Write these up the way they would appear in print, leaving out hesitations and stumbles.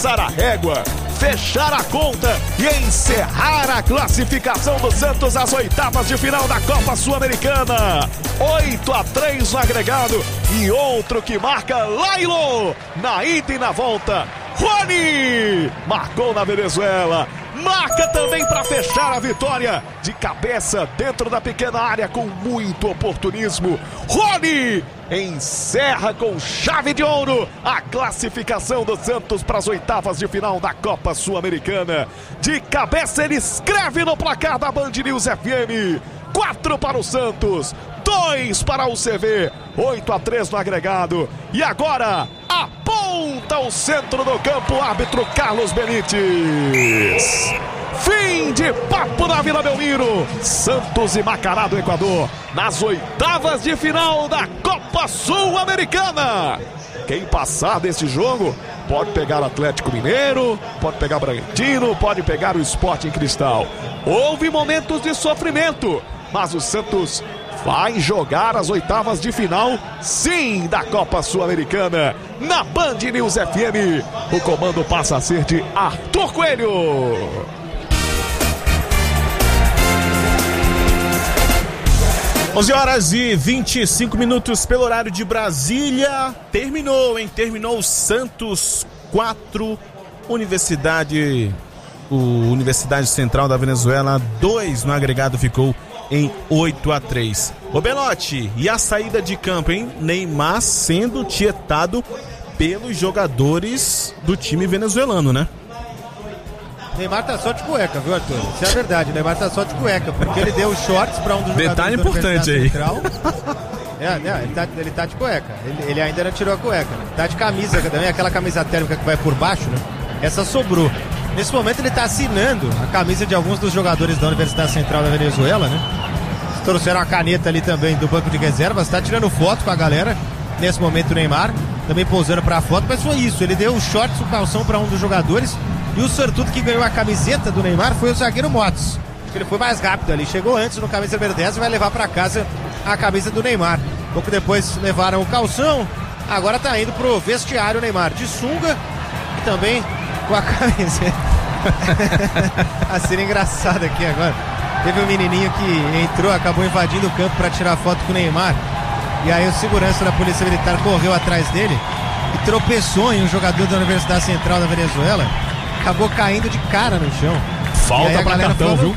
passar a régua, fechar a conta e encerrar a classificação do Santos às oitavas de final da Copa Sul-Americana. 8-3 no agregado e outro que marca Lailo na ida e na volta. Rony marcou na Venezuela, marca também para fechar a vitória de cabeça dentro da pequena área com muito oportunismo. Rony encerra com chave de ouro a classificação do Santos para as oitavas de final da Copa Sul-Americana. De cabeça ele escreve no placar da Band News FM: 4 para o Santos, 2 para o CV, 8-3 no agregado. E agora aponta o centro do campo o árbitro Carlos Benítez. Fim de papo na Vila Belmiro. Santos e Macará do Equador nas oitavas de final da Copa Sul-Americana. Quem passar desse jogo pode pegar o Atlético Mineiro, pode pegar o Bragantino, pode pegar o Sporting Cristal. Houve momentos de sofrimento, mas o Santos vai jogar as oitavas de final, sim, da Copa Sul-Americana. Na Band News FM, o comando passa a ser de Arthur Coelho. 11h25 pelo horário de Brasília. Terminou Santos 4, Universidade Central da Venezuela 2, no agregado ficou em 8-3. Ô Belotti, e a saída de campo, hein? Neymar sendo tietado pelos jogadores do time venezuelano, né? Neymar tá só de cueca, viu, Arthur? Isso é a verdade, Neymar tá só de cueca, porque ele deu shorts pra um dos jogadores. Detalhe importante aí. Ele tá de cueca. Ele ainda não tirou a cueca, né? Tá de camisa também, aquela camisa térmica que vai por baixo, né? Essa sobrou. Nesse momento ele tá assinando a camisa de alguns dos jogadores da Universidade Central da Venezuela, né? Trouxeram a caneta ali também do banco de reservas, tá tirando foto com a galera. Nesse momento o Neymar também pousando pra foto, mas foi isso, ele deu o shorts, o calção pra um dos jogadores. E o sortudo que ganhou a camiseta do Neymar foi o zagueiro Motos. Acho que ele foi mais rápido ali. Chegou antes no camisa número 10 e vai levar para casa a camisa do Neymar. Pouco depois levaram o calção. Agora tá indo pro vestiário o Neymar de sunga e também com a camiseta. A cena engraçada aqui agora. Teve um menininho que entrou, acabou invadindo o campo para tirar foto com o Neymar. E aí o segurança da Polícia Militar correu atrás dele e tropeçou em um jogador da Universidade Central da Venezuela. Acabou caindo de cara no chão. Falta pra cartão, viu?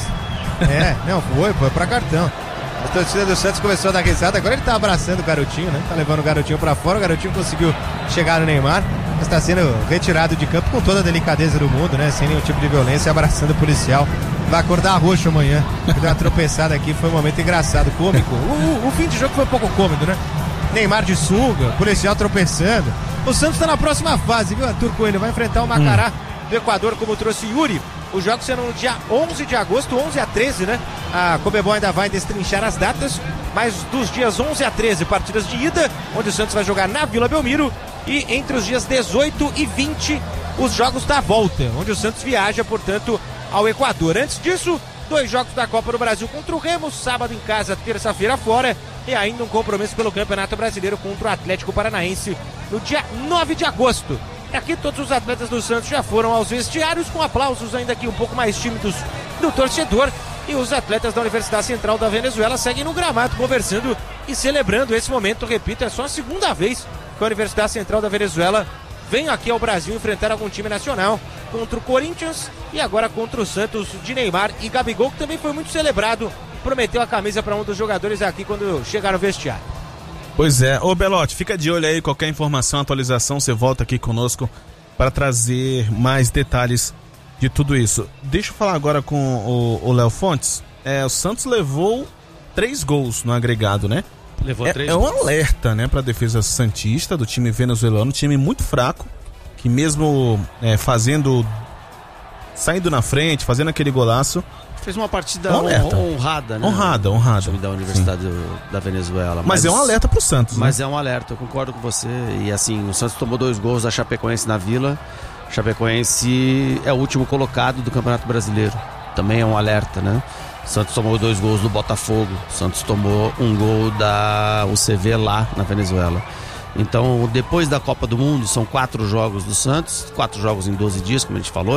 Foi pra cartão. A torcida do Santos começou a dar risada. Agora ele tá abraçando o garotinho, né? Tá levando o garotinho pra fora. O garotinho conseguiu chegar no Neymar, mas tá sendo retirado de campo com toda a delicadeza do mundo, né? Sem nenhum tipo de violência, abraçando o policial. Vai acordar roxo amanhã. Deu uma tropeçada aqui, foi um momento engraçado, cômico. O fim de jogo foi um pouco cômico, né? Neymar de sunga, policial tropeçando. O Santos tá na próxima fase, viu, Arthur Coelho? Vai enfrentar o Macará do Equador, como trouxe Yuri. Os jogos serão no dia 11 de agosto, 11-13, né? A Conmebol ainda vai destrinchar as datas, mas dos dias 11-13, partidas de ida, onde o Santos vai jogar na Vila Belmiro, e entre os dias 18 e 20, os jogos da volta, onde o Santos viaja, portanto, ao Equador. Antes disso, 2 jogos da Copa do Brasil contra o Remo, sábado em casa, terça-feira fora, e ainda um compromisso pelo Campeonato Brasileiro contra o Atlético Paranaense no dia 9 de agosto. Aqui todos os atletas do Santos já foram aos vestiários, com aplausos ainda aqui um pouco mais tímidos do torcedor, e os atletas da Universidade Central da Venezuela seguem no gramado conversando e celebrando esse momento. Repito, é só a segunda vez que a Universidade Central da Venezuela vem aqui ao Brasil enfrentar algum time nacional, contra o Corinthians e agora contra o Santos de Neymar e Gabigol, que também foi muito celebrado, prometeu a camisa para um dos jogadores aqui quando chegaram no vestiário. Pois é, ô Belotti, fica de olho aí, qualquer informação, atualização, você volta aqui conosco para trazer mais detalhes de tudo isso. Deixa eu falar agora com o Léo Fontes. O Santos levou 3 gols no agregado, né? Levou 3 gols. É um alerta, né, para a defesa santista do time venezuelano, time muito fraco, que mesmo saindo na frente, fazendo aquele golaço, fez uma partida honrada, né? Honrada. O time da Universidade da Venezuela. Mas é um alerta pro Santos, Mas né? É um alerta, eu concordo com você. E assim, o Santos tomou 2 gols da Chapecoense na Vila. Chapecoense é o último colocado do Campeonato Brasileiro. Também é um alerta, né? O Santos tomou 2 gols do Botafogo. O Santos tomou 1 gol da UCV lá na Venezuela. Então, depois da Copa do Mundo, são 4 jogos do Santos, 4 jogos em 12 dias, como a gente falou,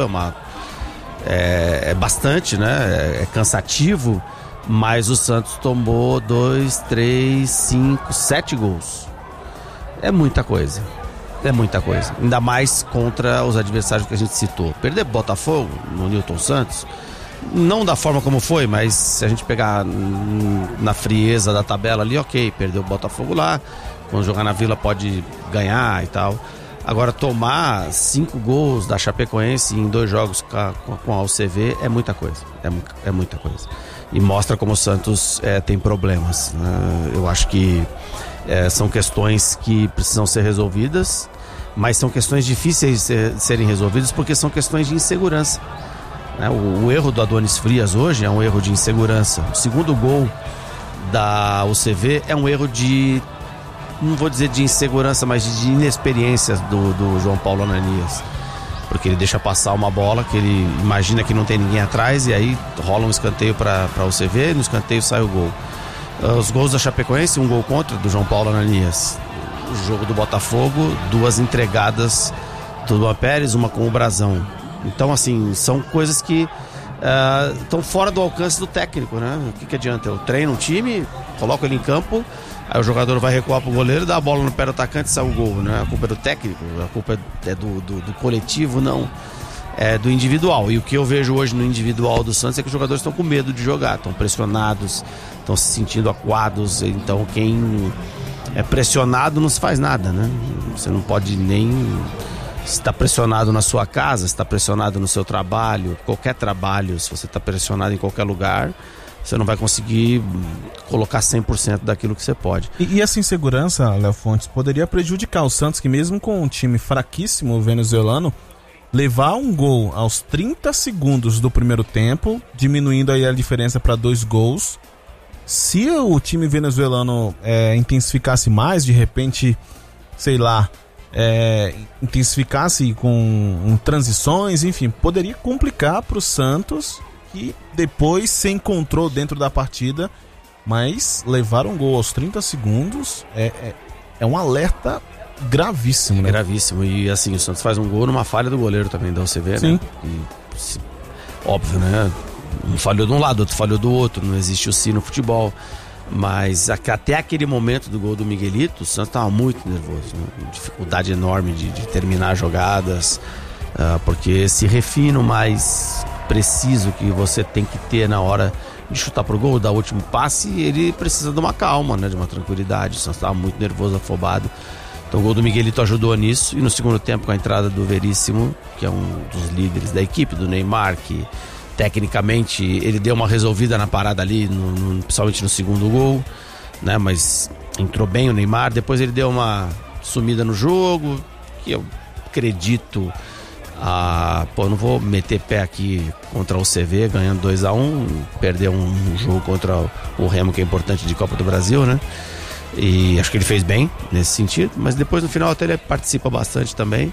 é bastante, né? É cansativo, mas o Santos tomou 2, 3, 5, 7 gols. É muita coisa. É muita coisa. Ainda mais contra os adversários que a gente citou. Perder Botafogo no Newton Santos, não da forma como foi, mas se a gente pegar na frieza da tabela ali, ok, perdeu o Botafogo lá. Quando jogar na Vila pode ganhar e tal. Agora, tomar 5 gols da Chapecoense em 2 jogos com a UCV é muita coisa. É muita coisa. E mostra como o Santos tem problemas, né? Eu acho que são questões que precisam ser resolvidas, mas são questões difíceis de serem resolvidas porque são questões de insegurança, né? O erro do Adonis Frias hoje é um erro de insegurança. O segundo gol da UCV é um erro de, não vou dizer de insegurança, mas de inexperiência do João Paulo Ananias, porque ele deixa passar uma bola que ele imagina que não tem ninguém atrás, e aí rola um escanteio para o UCV, e no escanteio sai o gol. Os gols da Chapecoense, um gol contra do João Paulo Ananias. O jogo do Botafogo, 2 entregadas do Luan Pérez, uma com o Brazão. Então, assim, são coisas que estão fora do alcance do técnico, né? O que adianta? Eu treino um time, coloco ele em campo, aí o jogador vai recuar pro goleiro, dá a bola no pé do atacante e sai o gol, né? A culpa é do técnico, a culpa é do coletivo, não. É do individual. E o que eu vejo hoje no individual do Santos é que os jogadores estão com medo de jogar, estão pressionados, estão se sentindo acuados. Então quem é pressionado não se faz nada, né? Você não pode nem... Se está pressionado na sua casa, se está pressionado no seu trabalho, qualquer trabalho, se você está pressionado em qualquer lugar, você não vai conseguir colocar 100% daquilo que você pode. E essa insegurança, Léo Fontes, poderia prejudicar o Santos, que mesmo com um time fraquíssimo venezuelano, levar um gol aos 30 segundos do primeiro tempo, diminuindo aí a diferença para 2 gols. Se o time venezuelano intensificasse mais, de repente, sei lá, intensificasse com transições, enfim, poderia complicar para o Santos, que depois se encontrou dentro da partida, mas levar um gol aos 30 segundos é um alerta gravíssimo, né? Gravíssimo. E assim, o Santos faz um gol numa falha do goleiro também da UCV, sim, né? Óbvio, né? Um falhou de um lado, outro falhou do outro. Não existe o si no futebol. Mas até aquele momento do gol do Miguelito, o Santos estava muito nervoso, né? Dificuldade enorme de terminar jogadas, porque esse refino mais preciso que você tem que ter na hora de chutar pro gol, dar o último passe, ele precisa de uma calma, né? De uma tranquilidade. O Santos estava muito nervoso, afobado. Então o gol do Miguelito ajudou nisso. E no segundo tempo, com a entrada do Veríssimo, que é um dos líderes da equipe, do Neymar, que tecnicamente ele deu uma resolvida na parada ali, principalmente no segundo gol, né? Mas entrou bem o Neymar. Depois ele deu uma sumida no jogo, que eu acredito... não vou meter pé aqui contra o CV, ganhando 2-1, perder um jogo contra o Remo, que é importante, de Copa do Brasil, né? E acho que ele fez bem nesse sentido, mas depois no final até ele participa bastante também.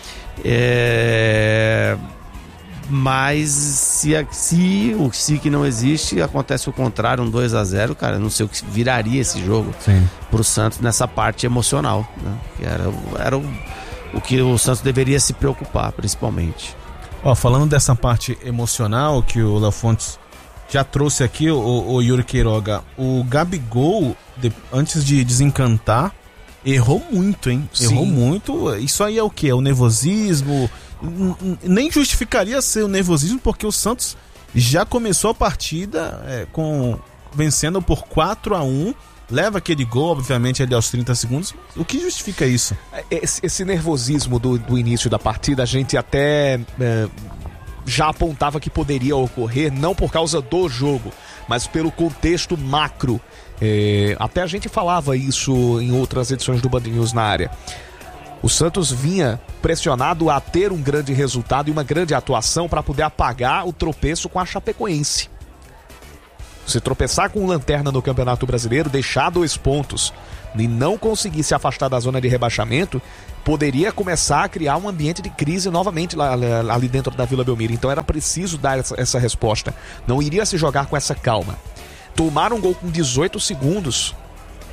Mas se o que não existe, acontece o contrário, um 2-0, cara, eu não sei o que viraria esse jogo pro Santos nessa parte emocional, né? Que era o que o Santos deveria se preocupar, principalmente. Falando dessa parte emocional que o Léo Fontes já trouxe aqui, o Yuri Queiroga, o Gabigol, antes de desencantar, errou muito, hein? Sim. Errou muito. Isso aí é o quê? É o nervosismo? Nem justificaria ser o nervosismo, porque o Santos já começou a partida vencendo por 4-1. Leva aquele gol, obviamente, ali aos 30 segundos. O que justifica isso? Esse nervosismo do início da partida, a gente até já apontava que poderia ocorrer, não por causa do jogo, mas pelo contexto macro. Até a gente falava isso em outras edições do Band News na área. O Santos vinha pressionado a ter um grande resultado e uma grande atuação para poder apagar o tropeço com a Chapecoense. Se tropeçar com lanterna no Campeonato Brasileiro, deixar 2 pontos e não conseguir se afastar da zona de rebaixamento, poderia começar a criar um ambiente de crise novamente ali dentro da Vila Belmiro. Então era preciso dar essa resposta. Não iria se jogar com essa calma. Tomar um gol com 18 segundos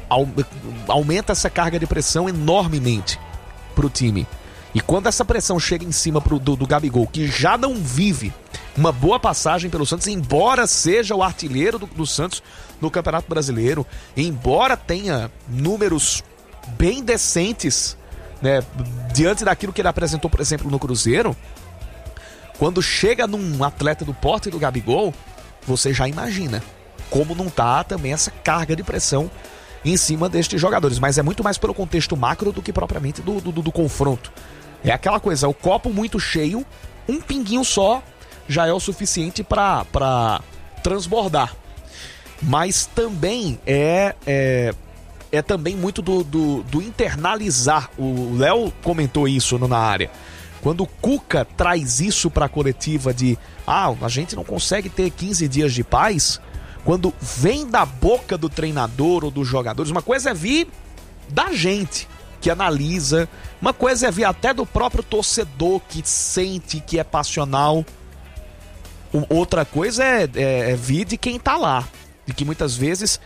aumenta essa carga de pressão enormemente pro time. E quando essa pressão chega em cima do Gabigol, que já não vive uma boa passagem pelo Santos, embora seja o artilheiro do Santos no Campeonato Brasileiro, embora tenha números bem decentes, né, diante daquilo que ele apresentou, por exemplo, no Cruzeiro, quando chega num atleta do porte do Gabigol, você já imagina como não tá também essa carga de pressão em cima destes jogadores. Mas é muito mais pelo contexto macro do que propriamente do confronto. É aquela coisa, o copo muito cheio, um pinguinho só já é o suficiente para transbordar. Mas também é também muito do internalizar. O Léo comentou isso na área. Quando o Cuca traz isso para a coletiva de a gente não consegue ter 15 dias de paz, quando vem da boca do treinador ou dos jogadores, uma coisa é vir da gente que analisa, uma coisa é vir até do próprio torcedor que sente, que é passional, outra coisa é vir de quem tá lá, e que muitas vezes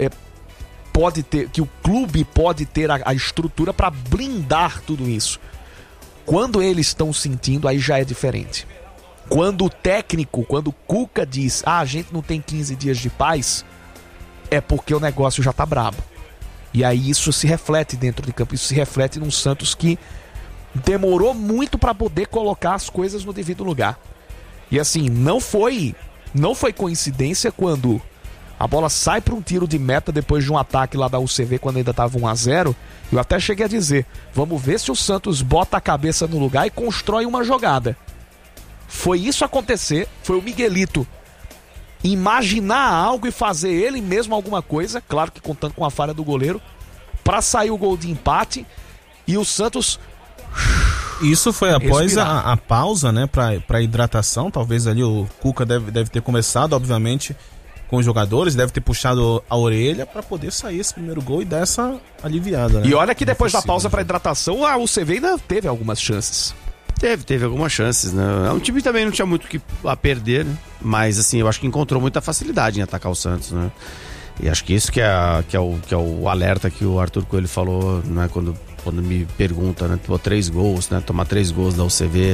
pode ter, que o clube pode ter a estrutura para blindar tudo isso. Quando eles estão sentindo, aí já é diferente. Quando o técnico, quando o Cuca diz a gente não tem 15 dias de paz, é porque o negócio já tá brabo. E aí isso se reflete dentro de campo, isso se reflete num Santos que demorou muito para poder colocar as coisas no devido lugar. E assim, não foi coincidência quando a bola sai para um tiro de meta depois de um ataque lá da UCV, quando ainda estava 1-0. Eu até cheguei a dizer, vamos ver se o Santos bota a cabeça no lugar e constrói uma jogada. Foi isso acontecer, foi o Miguelito imaginar algo e fazer ele mesmo alguma coisa, claro que contando com a falha do goleiro, para sair o gol de empate e o Santos... Isso foi após a pausa, né, para hidratação. Talvez ali o Cuca deve ter começado, obviamente, com os jogadores, deve ter puxado a orelha para poder sair esse primeiro gol e dar essa aliviada, né? E olha que depois da pausa para hidratação, a UCV ainda teve algumas chances. Teve algumas chances, né? É um time que também não tinha muito a perder, né? Mas assim, eu acho que encontrou muita facilidade em atacar o Santos, né? E acho que isso que é o alerta que o Arthur Coelho falou, né? Quando me pergunta, né? 3 gols, né? Tomar 3 gols da UCV.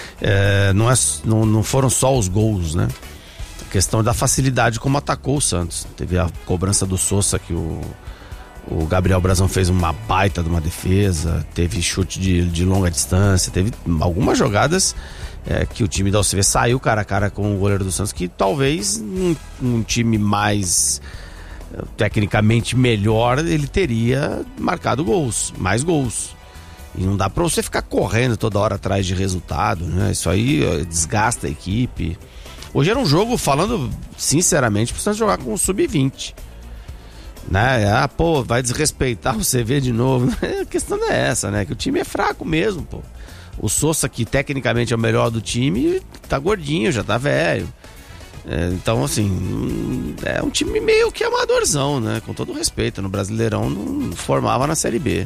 Não foram só os gols, né? A questão da facilidade como atacou o Santos. Teve a cobrança do Sousa que o Gabriel Brazão fez uma baita de uma defesa, teve chute de longa distância, teve algumas jogadas que o time da UCV saiu cara a cara com o goleiro do Santos, que talvez um time mais tecnicamente melhor, ele teria marcado mais gols. E não dá pra você ficar correndo toda hora atrás de resultado, né? Isso aí desgasta a equipe. Hoje era um jogo, falando sinceramente, precisa jogar com o sub-20. Né? Vai desrespeitar o CV de novo. A questão não é essa, né? Que o time é fraco mesmo, pô. O Sousa, que tecnicamente é o melhor do time, tá gordinho, já tá velho. Então, assim, é um time meio que amadorzão, né? Com todo respeito, no Brasileirão não formava na Série B.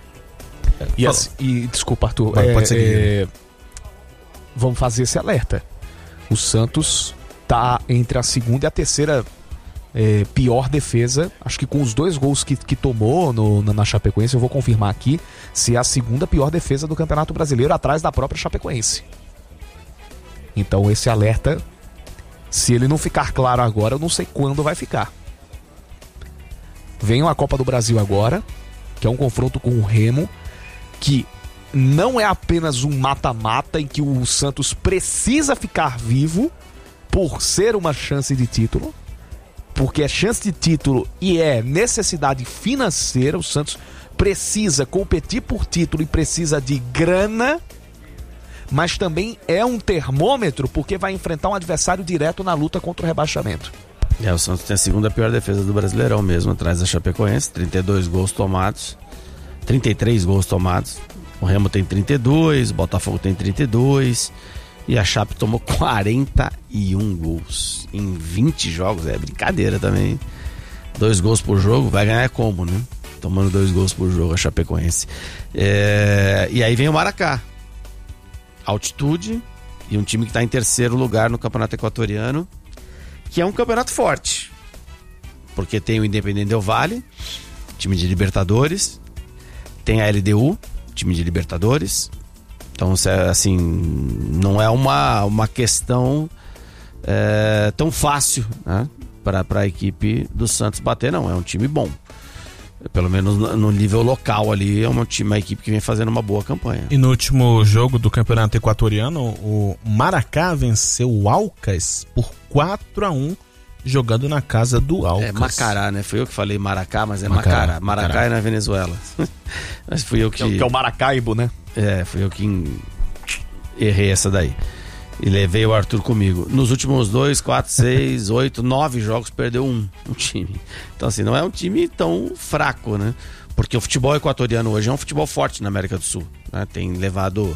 E desculpa, Arthur, pode seguir. Vamos fazer esse alerta. O Santos tá entre a segunda e a terceira pior defesa, acho que com os 2 gols que tomou na Chapecoense, eu vou confirmar aqui, se é a segunda pior defesa do Campeonato Brasileiro, atrás da própria Chapecoense. Então esse alerta, se ele não ficar claro agora, eu não sei quando vai ficar. Vem a Copa do Brasil agora, que é um confronto com o Remo, que não é apenas um mata-mata em que o Santos precisa ficar vivo por ser uma chance de título, porque é chance de título e é necessidade financeira. O Santos precisa competir por título e precisa de grana, mas também é um termômetro porque vai enfrentar um adversário direto na luta contra o rebaixamento. O Santos tem a segunda pior defesa do Brasileirão mesmo, atrás da Chapecoense, 32 gols tomados, 33 gols tomados. O Remo tem 32, o Botafogo tem 32 e a Chape tomou 41 gols em 20 jogos. É brincadeira também. 2 gols por jogo, vai ganhar como, né? Tomando 2 gols por jogo a Chapecoense. E aí vem o Maracá. Altitude e um time que está em terceiro lugar no Campeonato Equatoriano, que é um campeonato forte. Porque tem o Independente Del Valle, time de Libertadores. Tem a LDU, time de Libertadores. Então, assim, não é uma questão tão fácil, né, para a equipe do Santos bater, não. É um time bom. Pelo menos no nível local ali, é uma equipe que vem fazendo uma boa campanha. E no último jogo do Campeonato Equatoriano, o Maracá venceu o Aucas por 4-1, jogando na casa do Aucas. É Macará, né? Fui eu que falei Maracá, mas é Macará. Maracá é na Venezuela. Mas fui eu que é o Maracaibo, né? Fui eu que errei essa daí. E levei o Arthur comigo. Nos últimos 2, 4, 6, 8, 9 jogos, perdeu um time. Então, assim, não é um time tão fraco, né? Porque o futebol equatoriano hoje é um futebol forte na América do Sul, né? Tem levado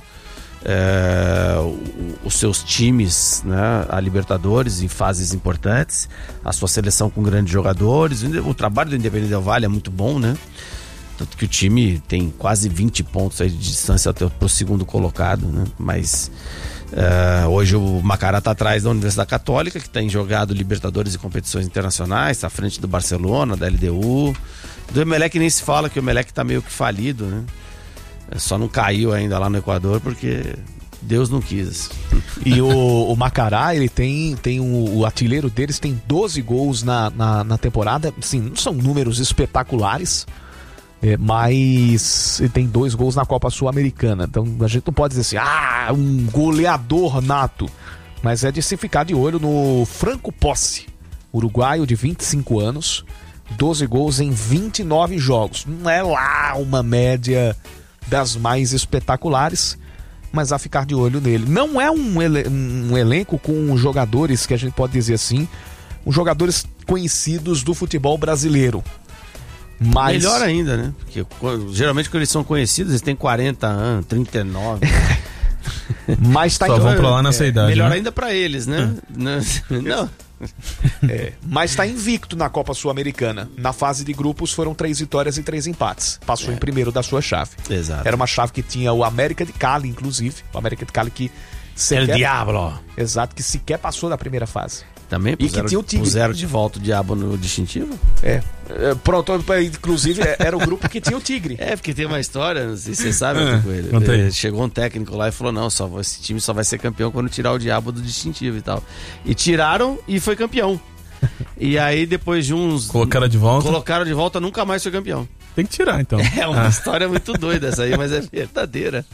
os seus times, né, a Libertadores em fases importantes, a sua seleção com grandes jogadores. O trabalho do Independente Del Valle é muito bom, né? Tanto que o time tem quase 20 pontos aí de distância pro segundo colocado, né? Mas hoje o Macará está atrás da Universidade Católica, que tem jogado Libertadores e competições internacionais, está à frente do Barcelona, da LDU. Do Emelec nem se fala, que o Emelec está meio que falido, né? Só não caiu ainda lá no Equador porque Deus não quis. E o Macará, ele tem o artilheiro deles tem 12 gols na temporada. Sim, não são números espetaculares, mas ele tem 2 gols na Copa Sul-Americana. Então a gente não pode dizer assim, um goleador nato. Mas é de se ficar de olho no Franco Posse, uruguaio de 25 anos, 12 gols em 29 jogos. Não é lá uma média das mais espetaculares, mas a ficar de olho nele. Não é um elenco com jogadores que a gente pode dizer assim, jogadores conhecidos do futebol brasileiro. Mas... melhor ainda, né? Porque geralmente quando eles são conhecidos, eles têm 40 anos, 39. Mas tá só vão pra lá nessa idade. Melhor, né? Né? Ainda pra eles, né? Não. Mas está invicto na Copa Sul-Americana. Na fase de grupos foram 3 vitórias e 3 empates. Passou em primeiro da sua chave. Exato. Era uma chave que tinha o América de Cali, inclusive. O América de Cali que El Diablo. Exato, que sequer passou da primeira fase. Também puseram de volta o Diabo no distintivo? Pronto, inclusive era o grupo que tinha o Tigre. Porque tem uma história, não sei se você sabe com ele. Chegou um técnico lá e falou, não, esse time só vai ser campeão quando tirar o Diabo do distintivo e tal. E tiraram e foi campeão. E aí depois de uns... Colocaram de volta, nunca mais foi campeão. Tem que tirar então. É uma história muito doida essa aí, mas é verdadeira.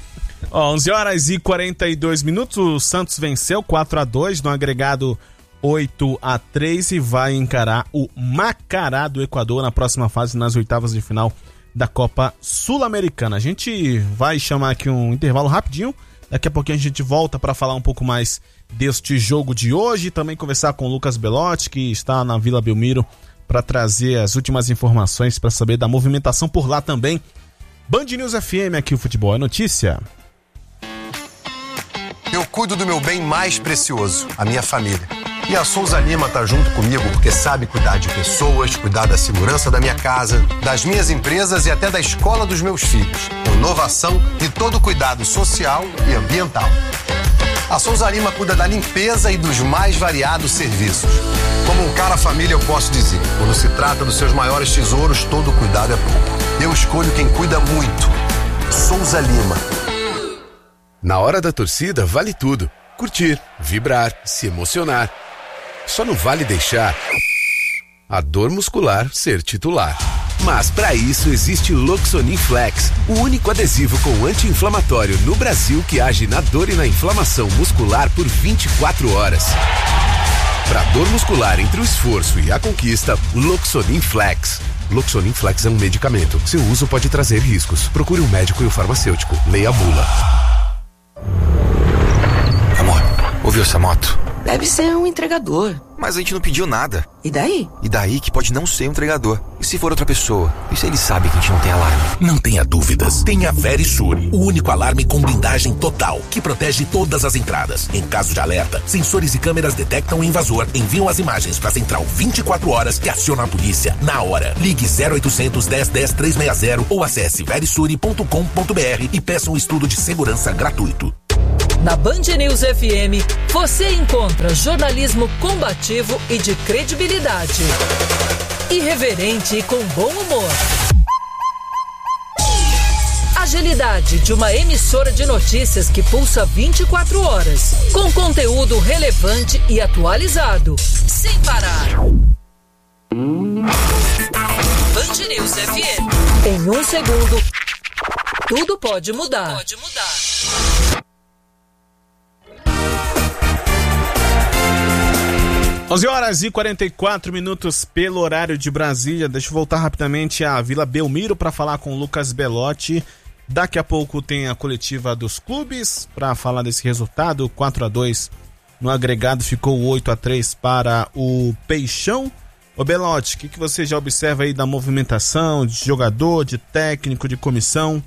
11h42, o Santos venceu 4-2 no agregado 8-3 e vai encarar o Macará do Equador na próxima fase, nas oitavas de final da Copa Sul-Americana. A gente vai chamar aqui um intervalo rapidinho, daqui a pouquinho a gente volta para falar um pouco mais deste jogo de hoje, também conversar com o Lucas Belotti, que está na Vila Belmiro, para trazer as últimas informações, para saber da movimentação por lá também. Band News FM, aqui o Futebol é Notícia. Eu cuido do meu bem mais precioso, a minha família. E a Souza Lima tá junto comigo porque sabe cuidar de pessoas, cuidar da segurança da minha casa, das minhas empresas e até da escola dos meus filhos. Com inovação e todo cuidado social e ambiental. A Souza Lima cuida da limpeza e dos mais variados serviços. Como um cara família, eu posso dizer, quando se trata dos seus maiores tesouros, todo cuidado é pouco. Eu escolho quem cuida muito. Souza Lima. Na hora da torcida, vale tudo. Curtir, vibrar, se emocionar. Só não vale deixar a dor muscular ser titular. Mas para isso existe Loxonin Flex, o único adesivo com anti-inflamatório no Brasil que age na dor e na inflamação muscular por 24 horas. Para dor muscular entre o esforço e a conquista, Loxonin Flex. Loxonin Flex é um medicamento. Seu uso pode trazer riscos. Procure um médico e o farmacêutico. Leia a bula. Amor, ouviu essa moto? Deve ser um entregador. Mas a gente não pediu nada. E daí? E daí que pode não ser um entregador. E se for outra pessoa? E se ele sabe que a gente não tem alarme? Não tenha dúvidas. Tenha a Verisure, o único alarme com blindagem total, que protege todas as entradas. Em caso de alerta, sensores e câmeras detectam o invasor, enviam as imagens para a central 24 horas que aciona a polícia na hora. Ligue 0800 10 10 360 ou acesse verisure.com.br e peça um estudo de segurança gratuito. Na Band News FM, você encontra jornalismo combativo e de credibilidade. Irreverente e com bom humor. agilidade de uma emissora de notícias que pulsa 24 horas, com conteúdo relevante e atualizado, sem parar. Band News FM. Em 1 segundo, tudo pode mudar. 11h44 pelo horário de Brasília. Deixa eu voltar rapidamente à Vila Belmiro para falar com o Lucas Belotti. Daqui a pouco tem a coletiva dos clubes para falar desse resultado. 4-2 no agregado, ficou 8-3 para o Peixão. Ô Belotti, o que você já observa aí da movimentação de jogador, de técnico, de comissão?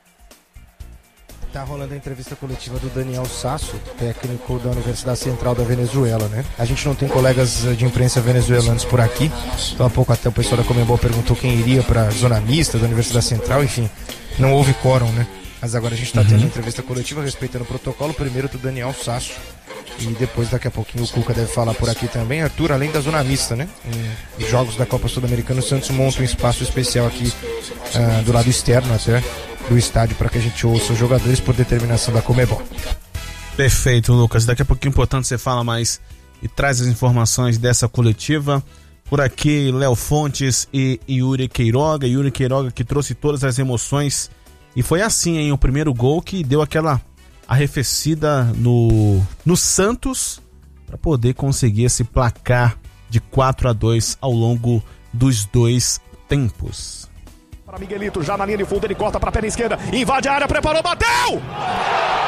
Tá rolando a entrevista coletiva do Daniel Sasso, técnico da Universidade Central da Venezuela, né? A gente não tem colegas de imprensa venezuelanos por aqui, então há pouco até o pessoal da Conmebol perguntou quem iria para a zona mista da Universidade Central, enfim, não houve quórum, né? Mas agora a gente está tendo uma entrevista coletiva respeitando o protocolo, primeiro do Daniel Sasso, e depois daqui a pouquinho o Cuca deve falar por aqui também. Arthur, além da zona mista, né? Em jogos da Copa Sul-Americana, o Santos monta um espaço especial aqui do lado externo até do estádio para que a gente ouça os jogadores por determinação da Conmebol. Perfeito, Lucas. Daqui a pouquinho, importante, você fala mais e traz as informações dessa coletiva. Por aqui, Léo Fontes e Yuri Queiroga. Yuri Queiroga que trouxe todas as emoções. E foi assim, hein? O primeiro gol que deu aquela arrefecida no Santos para poder conseguir esse placar de 4-2 ao longo dos dois tempos. Para Miguelito, já na linha de fundo, ele corta para a perna esquerda, invade a área, preparou, bateu!